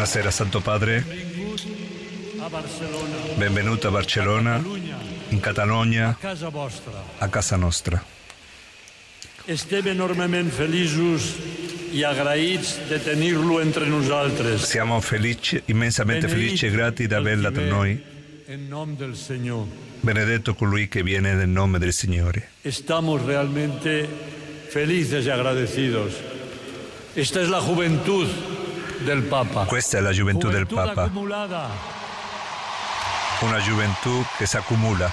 Buonasera Santo Padre, benvenuto a Barcellona, in Catalogna, a casa nostra. Estem enormement feliços i agraïts de tenir-lo entre nosaltres. Siamo immensamente felici e grati di averla tra noi. En nom del Senyor. Benedetto colui che viene nel nome del Signore. Estamos realmente felices y agradecidos. Esta es la juventud del Papa. Questa è la gioventù del Papa. Acumulada. Una gioventù che si accumula.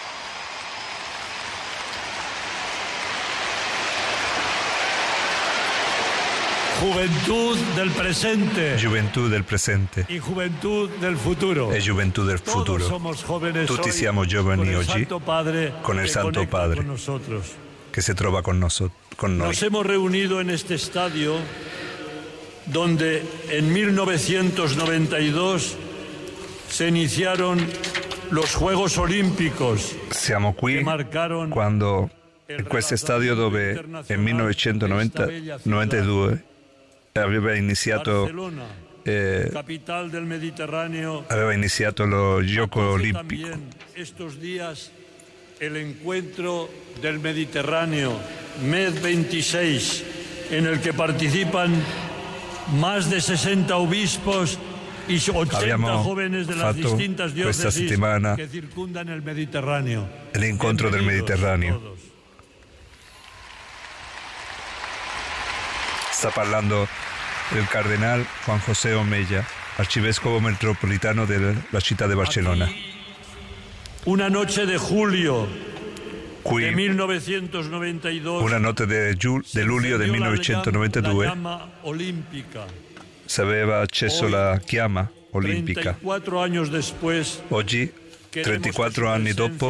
Juventud del presente. Gioventù del presente. Y juventud del futuro. E gioventù del futuro. Tutti siamo giovani oggi con il Santo Padre che si trova con noi. Nos hemos reunido en este estadio donde en 1992 se iniciaron los Juegos Olímpicos. Siamo qui quando in questo stadio dove nel 1992 aveva iniziato lo gioco olimpico. Estos días el encuentro del Mediterráneo MED 26 en el que participan más de 60 obispos y 80 jóvenes de las distintas diócesis que circundan el Mediterráneo. L'incontro del Mediterraneo. Sta parlando il Cardenal Juan José Omeya, arcivescovo metropolitano della città di Barcellona. Una noche de julio Qui, de 1992, una notte di luglio del 1992, si aveva acceso la chiama olimpica. 34 años después, oggi, 34 anni dopo,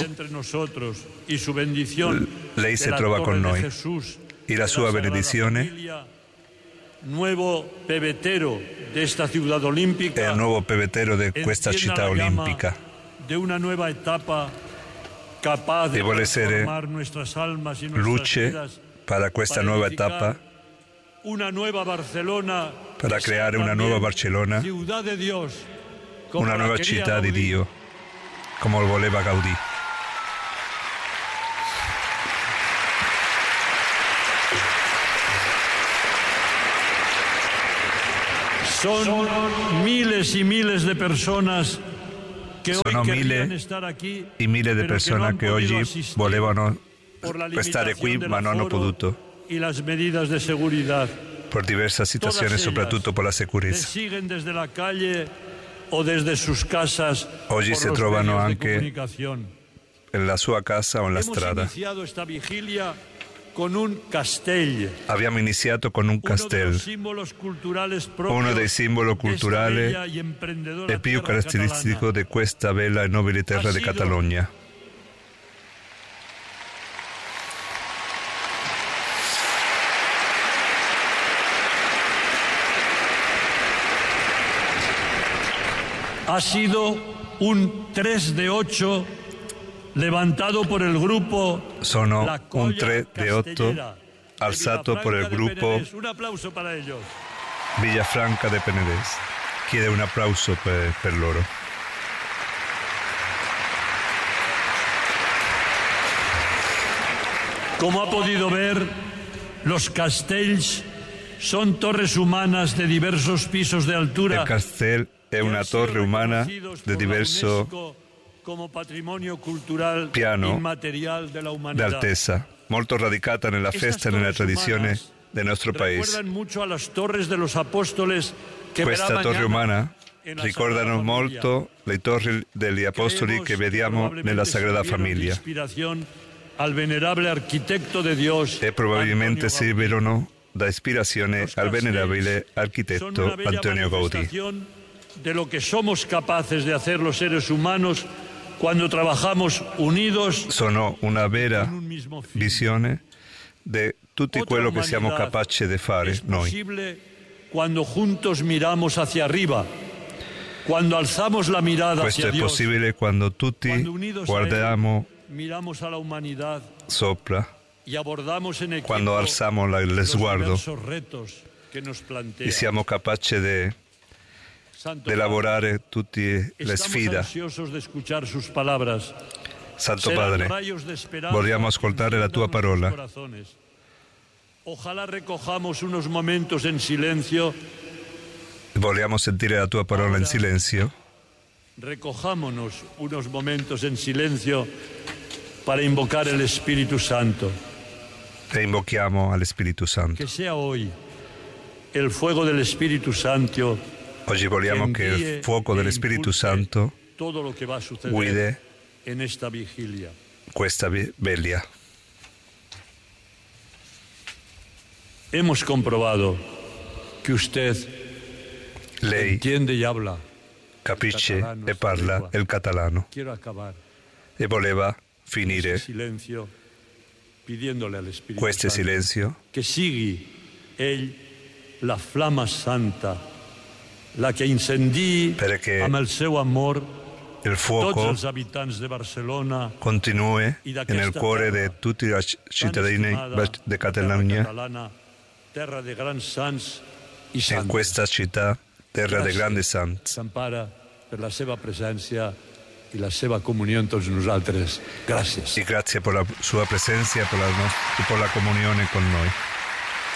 lei si trova con noi e la sua benedizione nuevo pebetero de esta ciudad olímpica, è il nuovo pebetero di questa città olimpica de una nueva etapa capaz de vuole essere transformar nuestras almas y nuestras luce vidas per questa nuova etapa, una nueva Barcelona, per creare una nuova Barcellona, ciudad de Dios, una nuova città di Dio, come lo voleva Gaudì. Son miles y miles de personas che sono mille e mille di persone che oggi volevano restare qui ma non hanno potuto per diverse situazioni, soprattutto per la sicurezza. Oggi si trovano anche nella sua casa o nella strada. Abbiamo iniziato con un castello, uno dei simboli culturali e più caratteristico di questa bella e nobile terra di Catalogna. Ha sido un 3 de 8 levantado por el grupo. Sono un 3 di 8 alzato per il gruppo Villafranca de Penedès. Chiede un applauso per loro. Como ha podido ver, los castells son torres humanas de diversos pisos de altura. Il castello è una torre umana di diverso piano d'altezza, molto radicata nella festa e nella tradizione del nostro paese. Questa torre umana ricordano molto le torri degli apostoli che vediamo nella Sagrada Famiglia e probabilmente servirono da ispirazione al venerabile architetto Antonio Gaudí. De lo que somos capaces de hacer los seres humanos cuando trabajamos unidos. Sono una vera visione di tutto quello che siamo capaci di fare noi. Quando juntos miramos hacia arriba, quando alzamos la mirada Questo hacia è Dios, possibile quando tutti guardiamo miramos a la humanidad sopra, y abordamos en equipo quando alziamo lo los sguardo diversos retos que nos plantea. e siamo capaci di di lavorare tutte le sfide. Santo Padre, vogliamo ascoltare la tua parola. Ojalá recojamos unos momentos en silencio. Vogliamo sentire la tua parola in silenzio. Recojámonos unos momentos en silencio para invocar el Espíritu Santo. E invochiamo all'Espíritu Santo. Que sea hoy el fuego del Espíritu Santo. Oggi vogliamo che il fuoco dell'Espíritu Santo todo lo que va a suceder guide en esta vigilia. Questa veglia. Hemos comprobado que usted Lei entiende y habla. capisce e parla il catalano. Quiero acabar E voleva finire silencio pidiéndole al Espíritu questo Santo silenzio che sigui ell la flama santa, la che incendii perché amb el seu amor il tots fuoco els habitants de Barcelona continui nel cuore di tutti i cittadini di Catalogna, terra de grans sants i in santi. questa città, terra dei grandi santi. Sant Pare, per la seva presència i la seva comunió amb tots nosaltres. Gràcies. E grazie per la sua presenza e per la comunione con noi.